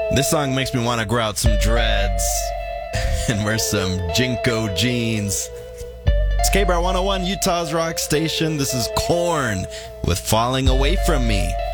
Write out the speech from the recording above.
This song makes me want to grow out some dreads and wear some Jinko jeans. It's KBR 101, Utah's rock station. This is Korn with Falling Away From Me.